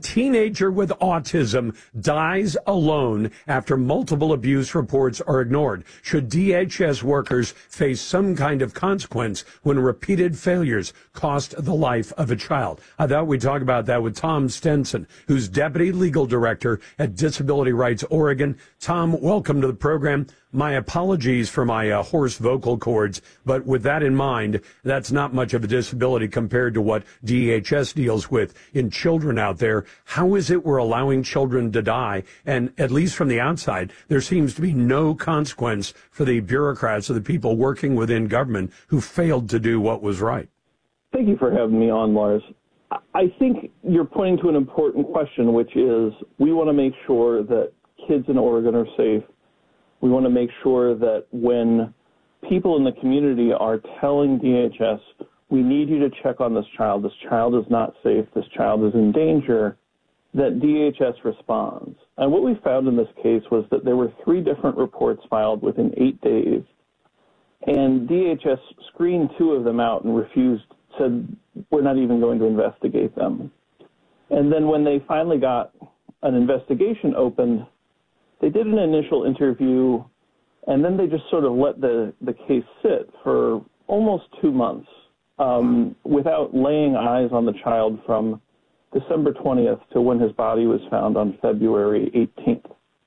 teenager with autism dies alone after multiple abuse reports are ignored. Should DHS workers face some kind of consequence when repeated failures cost the life of a child? I thought we'd talk about that with Tom Stenson, who's Deputy Legal Director at Disability Rights Oregon. Tom, welcome to the program. My apologies for my hoarse vocal cords, but with that in mind, that's not much of a disability compared to what DHS deals with in children out there. How is it we're allowing children to die? And at least from the outside, there seems to be no consequence for the bureaucrats or the people working within government who failed to do what was right. Thank you for having me on, Lars. I think you're pointing to an important question, which is we want to make sure that kids in Oregon are safe. We want to make sure that when people in the community are telling DHS, we need you to check on this child is not safe, this child is in danger, that DHS responds. And what we found in this case was that there were 3 different reports filed within 8 days, and DHS screened 2 of them out and said, we're not even going to investigate them. And then when they finally got an investigation opened, they did an initial interview, and then they just sort of let the case sit for almost 2 months without laying eyes on the child from December 20th to when his body was found on February 18th.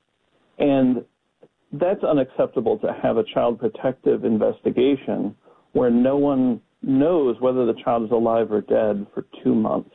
And that's unacceptable, to have a child protective investigation where no one knows whether the child is alive or dead for 2 months.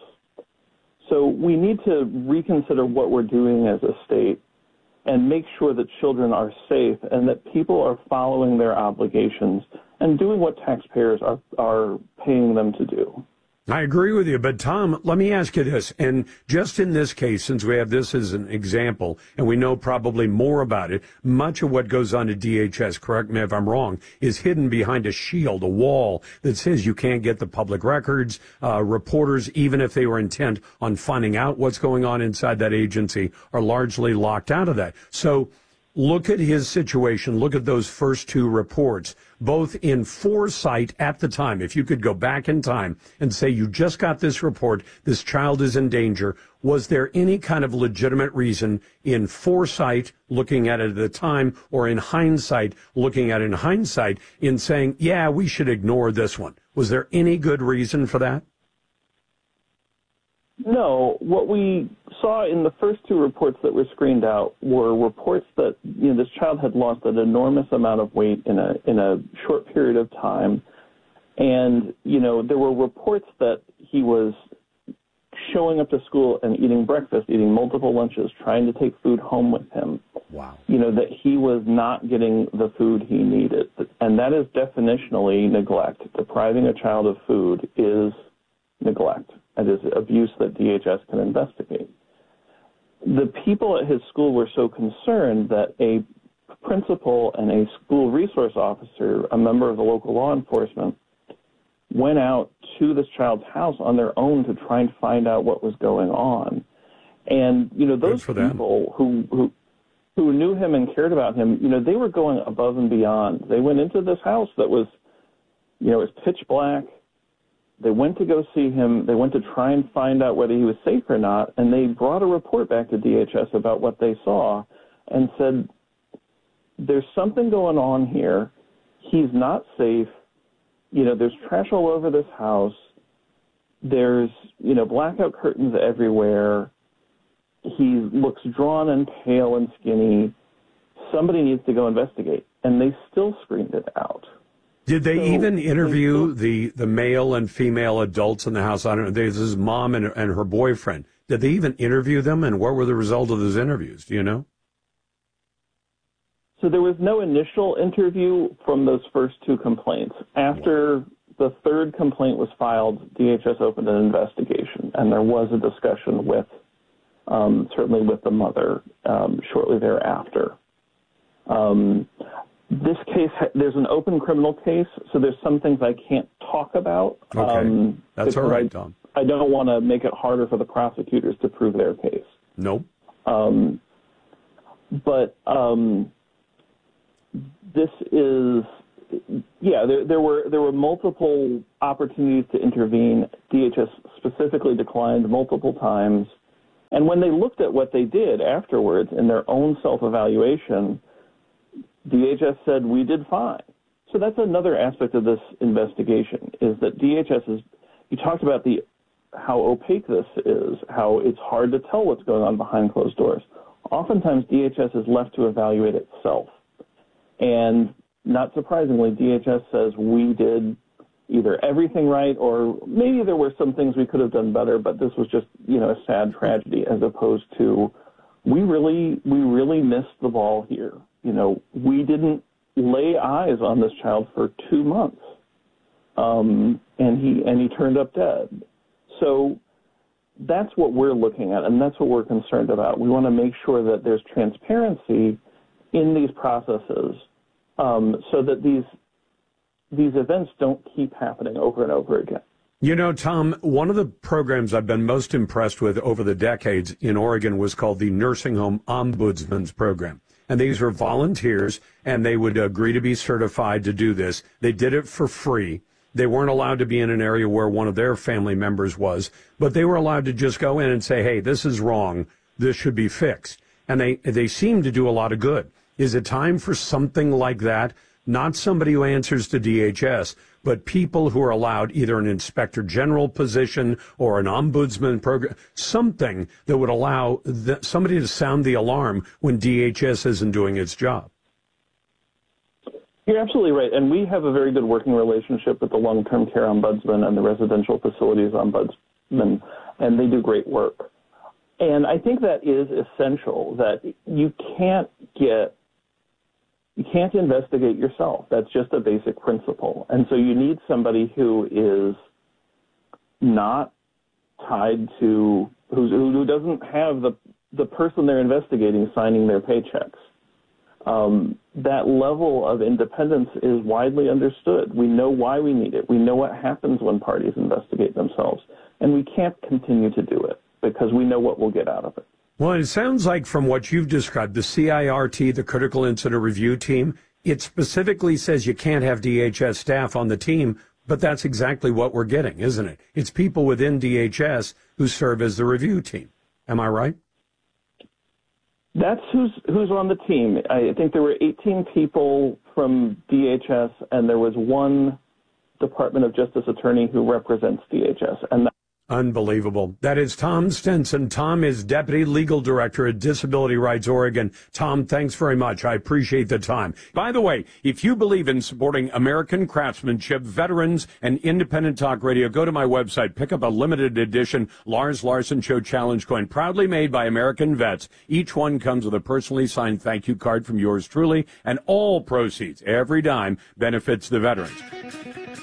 So we need to reconsider what we're doing as a state and make sure that children are safe and that people are following their obligations and doing what taxpayers are paying them to do. I agree with you, but Tom, let me ask you this, and just in this case, since we have this as an example, and we know probably more about it, much of what goes on at DHS, correct me if I'm wrong, is hidden behind a shield, a wall that says you can't get the public records. Reporters, even if they were intent on finding out what's going on inside that agency, are largely locked out of that. So look at his situation. Look at those first 2 reports, both in foresight at the time. If you could go back in time and say, you just got this report, this child is in danger, was there any kind of legitimate reason in foresight, looking at it at the time, or in hindsight, looking at it in hindsight, in saying, yeah, we should ignore this one? Was there any good reason for that? No, what we saw in the first 2 reports that were screened out were reports that this child had lost an enormous amount of weight in a short period of time, and there were reports that he was showing up to school and eating breakfast, eating multiple lunches, trying to take food home with him. Wow. That he was not getting the food he needed, and that is definitionally neglect. Depriving a child of food is neglect. It is abuse that DHS can investigate. The people at his school were so concerned that a principal and a school resource officer, a member of the local law enforcement, went out to this child's house on their own to try and find out what was going on. And, those people who knew him and cared about him, they were going above and beyond. They went into this house that was, it was pitch black. They went to go see him. They went to try and find out whether he was safe or not, and they brought a report back to DHS about what they saw and said, there's something going on here. He's not safe. There's trash all over this house. There's, blackout curtains everywhere. He looks drawn and pale and skinny. Somebody needs to go investigate. And they still screened it out. Did they even interview the male and female adults in the house? I don't know. There's his mom and her boyfriend. Did they even interview them? And what were the results of those interviews? Do you know? So there was no initial interview from those first 2 complaints. After the 3rd complaint was filed, DHS opened an investigation, and there was a discussion with, certainly with the mother, shortly thereafter. This case, there's an open criminal case, so there's some things I can't talk about. Okay. That's all right, Tom. I don't want to make it harder for the prosecutors to prove their case. Nope. But this is, there were multiple opportunities to intervene. DHS specifically declined multiple times. And when they looked at what they did afterwards in their own self-evaluation, DHS said, we did fine. So that's another aspect of this investigation, is that DHS is, you talked about how opaque this is, how it's hard to tell what's going on behind closed doors. Oftentimes, DHS is left to evaluate itself. And not surprisingly, DHS says we did either everything right, or maybe there were some things we could have done better, but this was just, a sad tragedy, as opposed to we really missed the ball here. We didn't lay eyes on this child for 2 months, and he turned up dead. So that's what we're looking at, and that's what we're concerned about. We want to make sure that there's transparency in these processes, so that these events don't keep happening over and over again. Tom, one of the programs I've been most impressed with over the decades in Oregon was called the Nursing Home Ombudsman's Program. And these were volunteers, and they would agree to be certified to do this. They did it for free. They weren't allowed to be in an area where one of their family members was, but they were allowed to just go in and say, hey, this is wrong. This should be fixed. And they seem to do a lot of good. Is it time for something like that? Not somebody who answers to DHS, but people who are allowed either an inspector general position or an ombudsman program, something that would allow somebody to sound the alarm when DHS isn't doing its job. You're absolutely right. And we have a very good working relationship with the long-term care ombudsman and the residential facilities ombudsman, and they do great work. And I think that is essential, that you can't investigate yourself. That's just a basic principle. And so you need somebody who is not tied to, who doesn't have the person they're investigating signing their paychecks. That level of independence is widely understood. We know why we need it. We know what happens when parties investigate themselves. And we can't continue to do it because we know what we'll get out of it. Well, it sounds like from what you've described, the CIRT, the Critical Incident Review Team, it specifically says you can't have DHS staff on the team, but that's exactly what we're getting, isn't it? It's people within DHS who serve as the review team. Am I right? That's who's on the team. I think there were 18 people from DHS, and there was one Department of Justice attorney who represents DHS, and unbelievable. That is Tom Stinson. Tom is Deputy Legal Director at Disability Rights Oregon. Tom, thanks very much. I appreciate the time. By the way, if you believe in supporting American craftsmanship, veterans, and independent talk radio, go to my website, pick up a limited edition Lars Larson Show Challenge coin, proudly made by American vets. Each one comes with a personally signed thank you card from yours truly, and all proceeds, every dime, benefits the veterans.